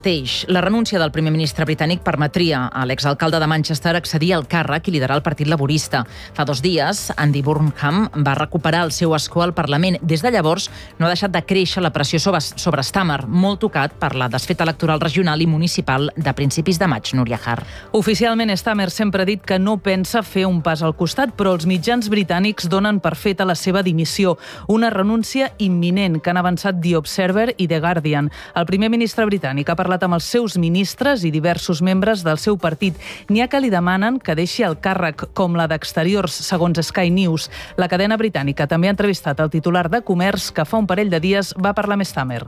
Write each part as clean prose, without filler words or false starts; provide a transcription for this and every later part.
La renúncia del primer ministre britànic permetria a l'exalcalde de Manchester accedir al càrrec i liderar el Partit Laborista. Fa 2 dies, Andy Burnham va recuperar el seu escó al Parlament. Des de llavors, no ha deixat de créixer la pressió sobre Starmer, molt tocat per la desfeta electoral regional i municipal de principis de maig, Núria Har. Oficialment, Starmer sempre ha dit que no pensa fer un pas al costat, però els mitjans britànics donen per feta la seva dimissió. Una renúncia imminent que han avançat The Observer i The Guardian. El primer ministre britànic ha parlat amb els seus ministres i diversos membres del seu partit. N'hi ha que li demanen que deixi el càrrec, com la d'Exteriors, segons Sky News. La cadena britànica també ha entrevistat el titular de Comerç, que fa un parell de dies va parlar amb Starmer.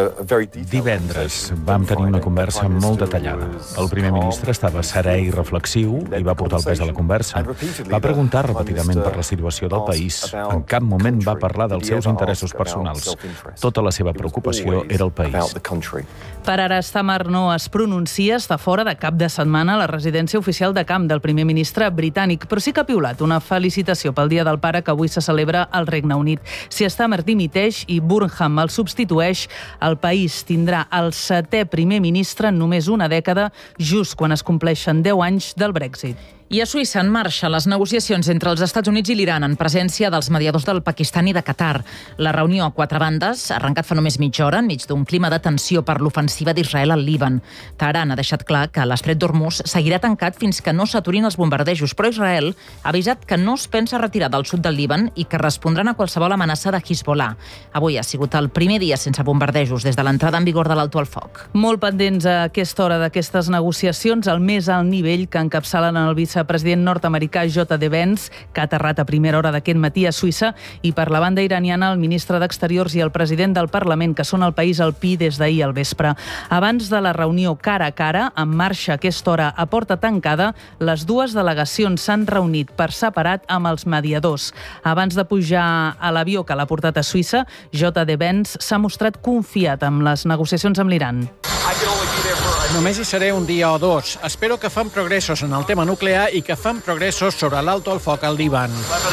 Divendres vam tenir una conversa molt detallada. El primer ministre estava serè i reflexiu i va portar el pes a la conversa. Va preguntar repetidament per la situació del país. En cap moment va parlar dels seus interessos personals. Tota la seva preocupació era el país. Per ara, Starmer no es pronuncia, està fora de cap de setmana a la residència oficial de camp del primer ministre britànic, però sí que ha piulat una felicitació pel Dia del Pare que avui se celebra al Regne Unit. Si Starmer dimiteix i Burnham el substitueix, el país tindrà el 7è primer ministre en només una dècada, just quan es compleixen 10 anys del Brexit. I a Suïssa en marxa les negociacions entre els Estats Units i l'Iran en presència dels mediadors del Pakistan i de Qatar. La reunió a 4 bandes ha arrencat fa només mitja hora enmig d'un clima de tensió per l'ofensiva d'Israel al Líban. Teheran ha deixat clar que l'estret d'Hormuz seguirà tancat fins que no s'aturin els bombardejos, però Israel ha avisat que no es pensa retirar del sud del Líban i que respondran a qualsevol amenaça de Hezbollah. Avui ha sigut el primer dia sense bombardejos des de l'entrada en vigor de l'alto al foc. Molt pendents a aquesta hora d'aquestes negociacions, al més alt nivell que encapçalen el vicepresident nord-americà J.D. Vance, que ha aterrat a primera hora d'aquest matí a Suïssa, i per la banda iraniana el ministre d'Exteriors i el president del Parlament, que són al país alpí des d'ahir al vespre. Abans de la reunió cara a cara, en marxa a aquesta hora a porta tancada, les dues delegacions s'han reunit per separat amb els mediadors. Abans de pujar a l'avió que l'ha portat a Suïssa, J.D. Vance s'ha mostrat confiat amb les negociacions amb l'Iran. Només hi seré un dia o 2. Espero que fan progressos en el tema nuclear i que fan progressos sobre l'alto al foc al Líban.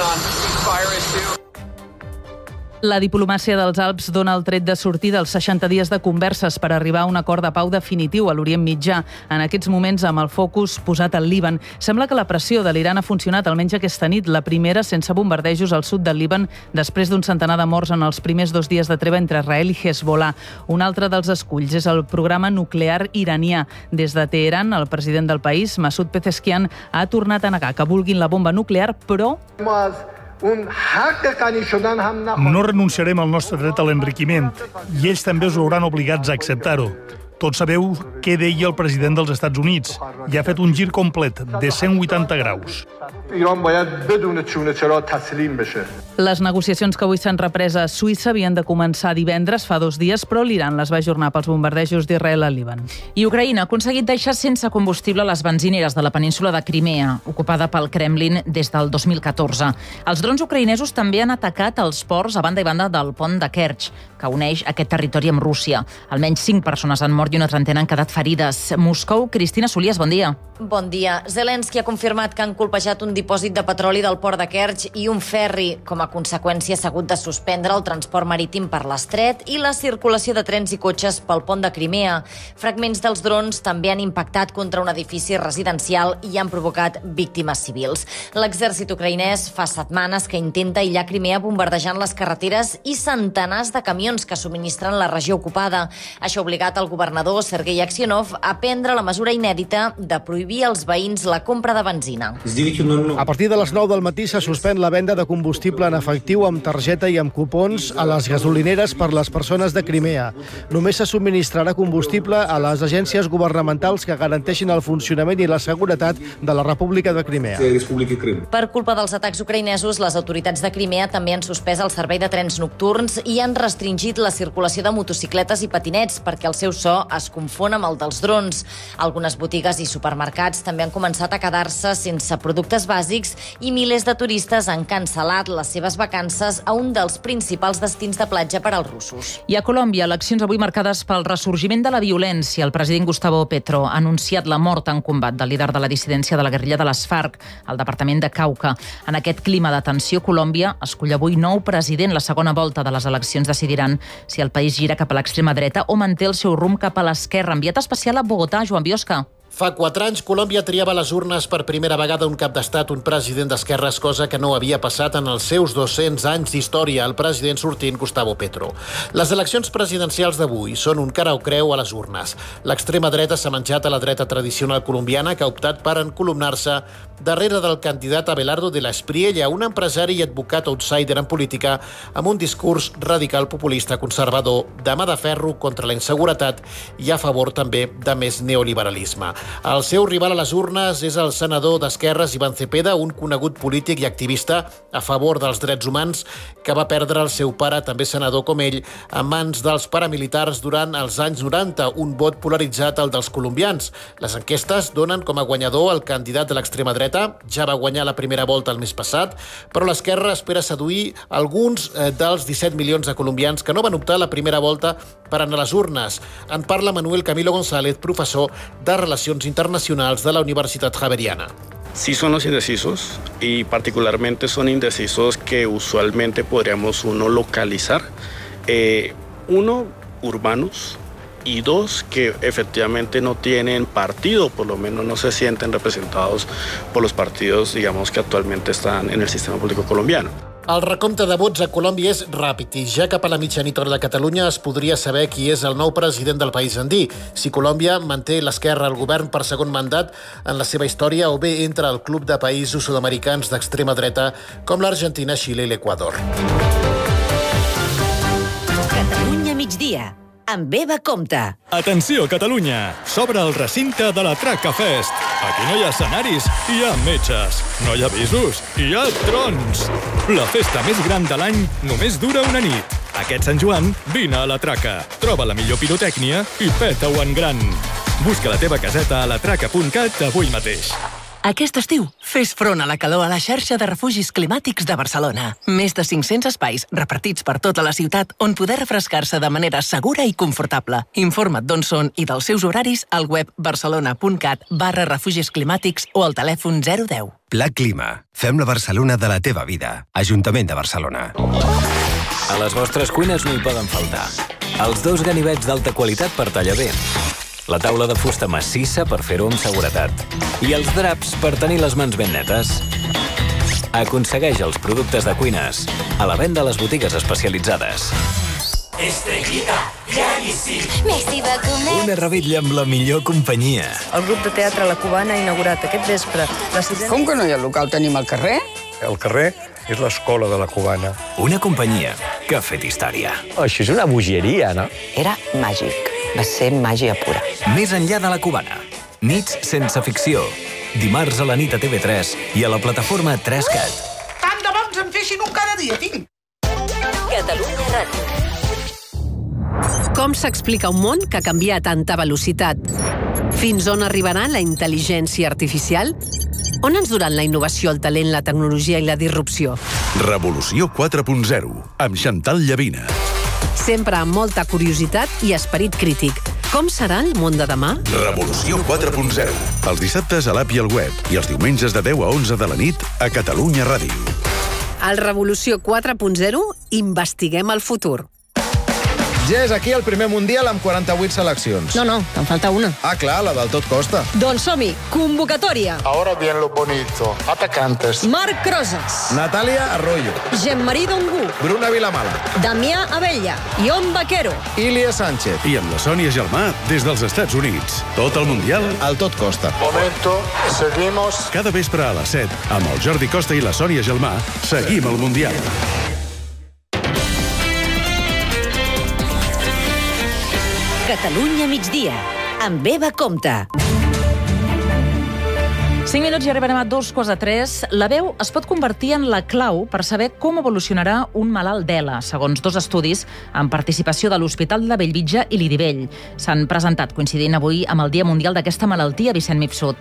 La diplomàcia dels Alps dona el tret de sortir dels 60 dies de converses per arribar a un acord de pau definitiu a l'Orient Mitjà. En aquests moments, amb el focus posat al Líban, sembla que la pressió de l'Iran ha funcionat almenys aquesta nit, la primera sense bombardejos al sud del Líban, després d'un centenar de morts en els primers 2 dies de treva entre Israel i Hezbollah. Un altre dels esculls és el programa nuclear iranià. Des de Teheran, el president del país, Masoud Pezeshkian, ha tornat a negar que vulguin la bomba nuclear, però no renunciarem al nostre dret a l'enriquiment i ells també us hauran obligats a acceptar-ho. Tots sabeu què deia el president dels Estats Units i ha fet un gir complet de 180 graus. Les negociacions que avui s'han reprès a Suïssa havien de començar divendres, fa 2 dies, però l'Iran les va ajornar pels bombardejos d'Israel al Líban. I Ucraïna ha aconseguit deixar sense combustible les benzineres de la península de Crimea, ocupada pel Kremlin des del 2014. Els drons ucraïnesos també han atacat els ports a banda i banda del pont de Kerch, que uneix aquest territori amb Rússia. Almenys 5 persones han mort i una trentena han quedat ferides. Moscou, Cristina Solies, bon dia. Bon dia. Zelensky ha confirmat que han colpejat un dipòsit de petroli del port de Kerch i un ferri. Com a conseqüència, s'ha hagut de suspendre el transport marítim per l'estret i la circulació de trens i cotxes pel pont de Crimea. Fragments dels drons també han impactat contra un edifici residencial i han provocat víctimes civils. L'exèrcit ucraïnès fa setmanes que intenta aïllar Crimea bombardejant les carreteres i centenars de camions que subministren la regió ocupada. Això ha obligat el governador Sergei Aksionov a prendre la mesura inèdita de prohibir als veïns la compra de benzina. A partir de les 9 del matí se suspèn la venda de combustible en efectiu amb targeta i amb cupons a les gasolineres per les persones de Crimea. Només se subministrarà combustible a les agències governamentals que garanteixin el funcionament i la seguretat de la República de Crimea. Per culpa dels atacs ucraïnesos, les autoritats de Crimea també han suspès el servei de trens nocturns i han restringit la circulació de motocicletes i patinets perquè el seu so es confon amb el dels drons. Algunes botigues i supermercats també han començat a quedar-se sense productes bàsics bàsics i milers de turistes han cancel·lat les seves vacances a un dels principals destins de platja per als russos. I a Colòmbia, eleccions avui marcades pel ressorgiment de la violència. El president Gustavo Petro ha anunciat la mort en combat del líder de la dissidència de la guerrilla de les FARC al departament de Cauca. En aquest clima de tensió, Colòmbia escull avui nou president. La segona volta de les eleccions decidiran si el país gira cap a l'extrema dreta o manté el seu rumb cap a l'esquerra. Enviat especial a Bogotà, Joan Biosca. Fa 4 anys, Colòmbia triava a les urnes per primera vegada un cap d'estat, un president d'esquerres, cosa que no havia passat en els seus 200 anys d'història, el president sortint Gustavo Petro. Les eleccions presidencials d'avui són un cara o creu a les urnes. L'extrema dreta s'ha menjat a la dreta tradicional colombiana, que ha optat per encolumnar-se darrere del candidat Abelardo de la Espriella, un empresari i advocat outsider en política amb un discurs radical populista conservador, de mà de ferro contra la inseguretat i a favor també de més neoliberalisme. El seu rival a les urnes és el senador d'Esquerres Iván Cepeda, un conegut polític i activista a favor dels drets humans que va perdre el seu pare, també senador com ell, en mans dels paramilitars durant els anys 90, un vot polaritzat el dels colombians. Les enquestes donen com a guanyador el candidat de l'extrema dreta, ja va guanyar la primera volta el mes passat, però l'esquerra espera seduir alguns dels 17 milions de colombians que no van optar la primera volta per anar a les urnes. En parla Manuel Camilo González, professor de Relacions Internacionals de la Universitat Javeriana. Sí son los indecisos y particularmente son indecisos que usualmente podríamos uno localizar. Uno, urbanos, y dos, que efectivamente no tienen partido, por lo menos no se sienten representados por los partidos, digamos, que actualmente están en el sistema político colombiano. El recompte de vots a Colòmbia és ràpid i ja cap a la mitjanit hora de Catalunya es podria saber qui és el nou president del país andí, si Colòmbia manté l'esquerra al govern per segon mandat en la seva història o bé entra al club de països sud-americans d'extrema dreta com l'Argentina, Xile i l'Equador. Catalunya migdia, amb Eva Compte. Atenció, Catalunya! S'obre el recinte de la Traca Fest. Aquí no hi ha escenaris, hi ha metges. No hi ha avisos, hi ha trons. La festa més gran de l'any només dura una nit. Aquest Sant Joan, vine a la Traca. Troba la millor pirotècnia i peta-ho en gran. Busca la teva caseta a latraca.cat avui mateix. Aquest estiu, fes front a la calor a la xarxa de refugis climàtics de Barcelona. Més de 500 espais repartits per tota la ciutat on poder refrescar-se de manera segura i confortable. Informa't d'on són i dels seus horaris al web barcelona.cat/refugis climàtics o al telèfon 010. Pla Clima. Fem la Barcelona de la teva vida. Ajuntament de Barcelona. A les vostres cuines no hi poden faltar els 2 ganivets d'alta qualitat per tallar bé, la taula de fusta massissa per fer-ho amb seguretat i els draps per tenir les mans ben netes. Aconsegueix els productes de cuines a la venda a les botigues especialitzades. Estrellita, ja hi sí. Messi va comer. Una revitlla amb la millor companyia. El grup de teatre La Cubana ha inaugurat aquest vespre. Com que no hi ha local, tenim el carrer? El carrer és l'escola de La Cubana. Una companyia que ha fet història. Això és una bogeria, no? Era màgic. Va ser màgia pura. Més enllà de La Cubana. Nits sense ficció. Dimarts a la nit a TV3 i a la plataforma 3Cat. Tant de bons em feixin un cada dia, tinc. Catalunya Ràdio. Com s'explica un món que canvia a tanta velocitat? Fins on arribarà la intel·ligència artificial? On ens duran la innovació, el talent, la tecnologia i la disrupció? Revolució 4.0, amb Chantal Llavina. Sempre amb molta curiositat i esperit crític. Com serà el món de demà? Revolució 4.0. Els dissabtes a l'app i al web i els diumenges de 10 a 11 de la nit a Catalunya Ràdio. Al Revolució 4.0 investiguem el futur. Ja és aquí el primer Mundial amb 48 seleccions. No, te'n falta una. Ah, clar, la del tot costa. Doncs som-hi, convocatòria. Ahora bien lo bonito. Atacantes. Marc Rosas. Natàlia Arroyo. Jean-Marie Dongú. Bruna Vilamala. Damià Abella. Ion Vaquero. Ilia Sánchez. I amb la Sònia Gelmà des dels Estats Units. Tot el Mundial al tot costa. Momento, seguimos. Cada vespre a les 7, amb el Jordi Costa i la Sònia Gelmà, seguim el Mundial. Catalunya migdia, amb Eva Compte. 5 minuts i arribarem a 2:45. La veu es pot convertir en la clau per saber com evolucionarà un malalt d'ELA, segons 2 estudis amb participació de l'Hospital de Bellvitge i l'IDIVELL. S'han presentat coincidint avui amb el Dia Mundial d'aquesta malaltia, Vicent Mifsud.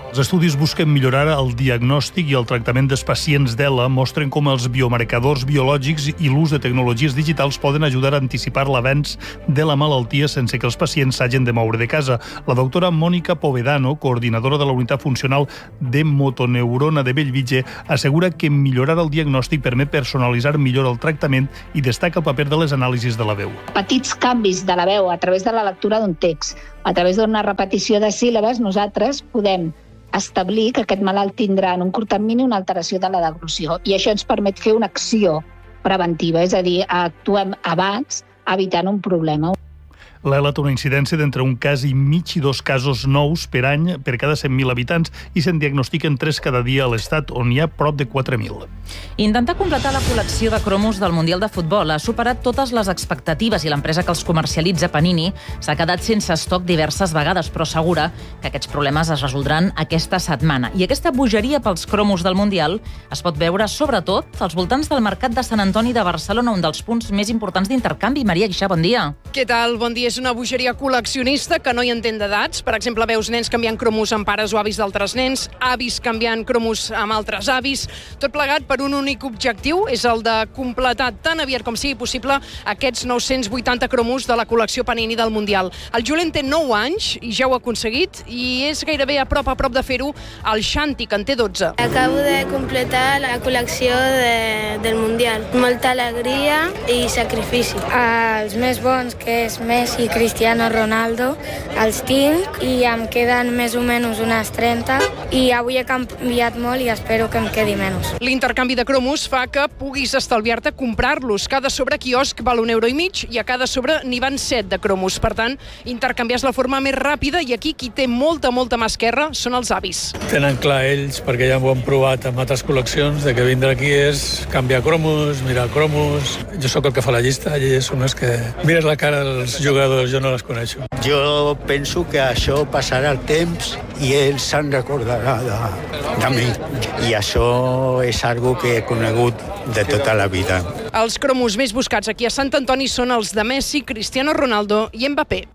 Els estudis busquen millorar el diagnòstic i el tractament dels pacients d'ELA, mostren com els biomarcadors biològics i l'ús de tecnologies digitals poden ajudar a anticipar l'avenç de la malaltia sense que els pacients s'hagin de moure de casa. La doctora Mònica Povedano, coordinadora de la unitat funcional de motoneurona de Bellvitge, assegura que millorar el diagnòstic permet personalitzar millor el tractament i destaca el paper de les anàlisis de la veu. Petits canvis de la veu a través de la lectura d'un text, a través d'una repetició de síl·labes, nosaltres podem establir que aquest malalt tindrà en un curt termini una alteració de la deglució i això ens permet fer una acció preventiva, és a dir, actuem abans evitant un problema. L'ELA té una incidència d'entre 1 cas i mig i 2 casos nous per any per cada 100.000 habitants i se'n diagnostiquen 3 cada dia a l'Estat, on hi ha prop de 4.000. Intentar completar la col·lecció de cromos del Mundial de Futbol ha superat totes les expectatives i l'empresa que els comercialitza, Panini, s'ha quedat sense estoc diverses vegades, però assegura que aquests problemes es resoldran aquesta setmana. I aquesta bogeria pels cromos del Mundial es pot veure sobretot als voltants del Mercat de Sant Antoni de Barcelona, un dels punts més importants d'intercanvi. Maria Guixà, bon dia. Què tal? Bon dia. És una bogeria col·leccionista que no hi entén d'edats. Per exemple, veus nens canviant cromos amb pares o avis d'altres nens, avis canviant cromos amb altres avis, tot plegat per un únic objectiu, és el de completar tan aviat com sigui possible aquests 980 cromos de la col·lecció Panini del Mundial. El Julen té 9 anys i ja ho ha aconseguit i és gairebé a prop de fer-ho el Xanti, que en té 12. Acabo de completar la col·lecció del Mundial. Molta alegria i sacrifici. Els més bons, que és Messi i Cristiano Ronaldo, els tinc i em queden més o menys unes 30 i avui he canviat molt i espero que em quedi menys. L'intercanvi de cromos fa que puguis estalviar-te comprar-los. Cada sobre quiosc val €1,50 i a cada sobre n'hi van 7 de cromos. Per tant, intercanviar és la forma més ràpida i aquí qui té molta mà esquerra són els avis. Tenen clar ells, perquè ja ho han provat amb altres col·leccions, de que vindre aquí és canviar cromos, mirar cromos. Jo sóc el que fa la llista i ells són els que mires la cara dels jugadors, jo no les coneixo. Jo penso que això passarà el temps i ells se'n recordarà de mi. I això és algo que he conegut de tota la vida. Els cromos més buscats aquí a Sant Antoni són els de Messi, Cristiano Ronaldo i Mbappé.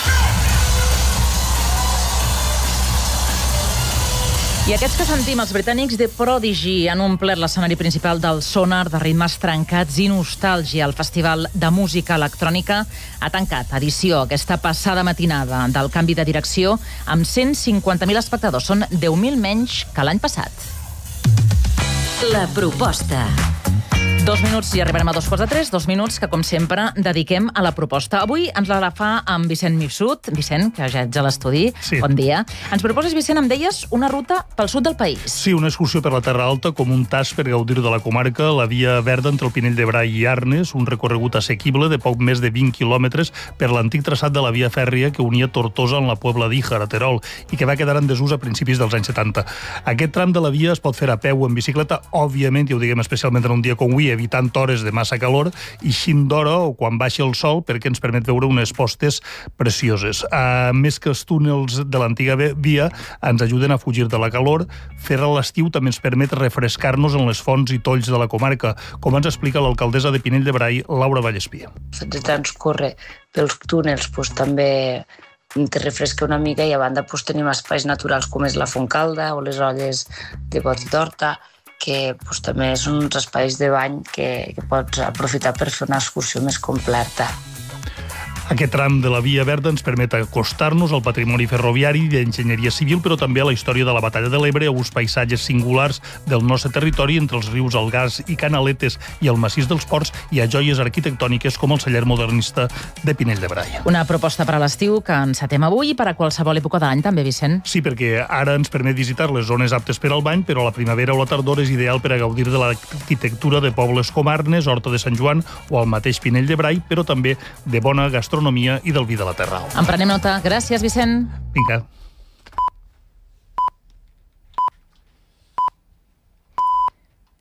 I aquests que sentim, els britànics de Prodigy, han omplert l'escenari principal del Sonar de ritmes trencats i nostàlgia. El Festival de Música Electrònica ha tancat edició aquesta passada matinada del canvi de direcció amb 150.000 espectadors. Són 10.000 menys que l'any passat. La proposta. 2 minuts i arribarem a 2:45, 2 minuts que, com sempre, dediquem a la proposta. Avui ens la fa amb Vicent Mifsud. Vicent, que ja ets a l'estudi. Sí. Bon dia. Ens proposes, Vicent, em deies, una ruta pel sud del país. Sí, una excursió per la Terra Alta com un tast per gaudir de la comarca, la via verda entre el Pinell de Brai i Arnes, un recorregut assequible de poc més de 20 quilòmetres per l'antic traçat de la via fèrria que unia Tortosa amb la Pobla d'Íjar, a Terol, i que va quedar en desús a principis dels anys 70. Aquest tram de la via es pot fer a peu o en bicicleta, òbviament, i ho diguem especialment en un dia com avui, evitant hores de massa calor, i eixint d'hora o quan baixa el sol, perquè ens permet veure unes postes precioses. A més que els túnels de l'antiga via ens ajuden a fugir de la calor, fer-la a l'estiu també ens permet refrescar-nos en les fonts i tolls de la comarca, com ens explica l'alcaldessa de Pinell de Brai, Laura Vallespí. De transcorre pels túnels també te refresca una mica i a banda tenim espais naturals com és la Fontcalda o les olles de Bot i Torta, que també són uns espais de bany que pots aprofitar per fer una excursió més completa. Aquest tram de la Via Verda ens permet acostar-nos al patrimoni ferroviari i d'enginyeria civil, però també a la història de la Batalla de l'Ebre, a uns paisatges singulars del nostre territori entre els rius Algars i Canaletes i el massís dels Ports, i a joies arquitectòniques com el celler modernista de Pinell de Brai. Una proposta per a l'estiu que encetem avui i per a qualsevol època de l'any també, Vicent. Sí, perquè ara ens permet visitar les zones aptes per al bany, però a la primavera o la tardor és ideal per a gaudir de l'arquitectura de pobles com Arnes, Horta de Sant Joan o el mateix Pinell de Brai, però també de bona gastronomia i del vi de la Terra Alta. En prenem nota. Gràcies, Vicent. Vinga.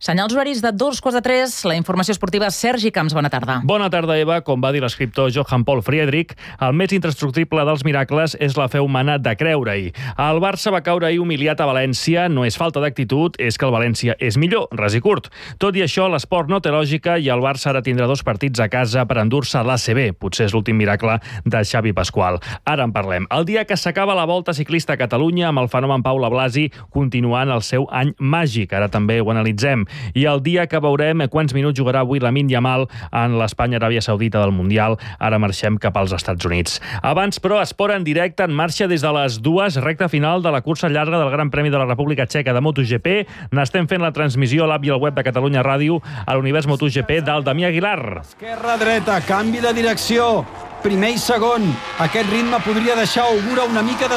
Senyals horaris de 2:15, la informació esportiva. Sergi Camps, bona tarda. Bona tarda, Eva. Com va dir l'escriptor Johann Paul Friedrich, el més indestructible dels miracles és la fe humana de creure-hi. El Barça va caure ahir humiliat a València. No és falta d'actitud, és que el València és millor, ras i curt. Tot i això, l'esport no té lògica i el Barça ara tindrà 2 partits a casa per endur-se a l'ACB. Potser és l'últim miracle de Xavi Pasqual. Ara en parlem. El dia que s'acaba la Volta Ciclista a Catalunya amb el fenomen Paula Blasi continuant el seu any màgic. Ara també ho analitzem. I el dia que veurem quants minuts jugarà avui Lamine Yamal en l'Espanya-Aràbia Saudita del Mundial. Ara marxem cap als Estats Units. Abans, però, esport en directe en marxa des de les 2, recta final de la cursa llarga del Gran Premi de la República Txeca de MotoGP. N'estem fent la transmissió a l'app i al web de Catalunya Ràdio a l'univers MotoGP del Damià Aguilar. Esquerra-dreta, canvi de direcció. Primer i segon. Aquest ritme podria deixar augura una mica de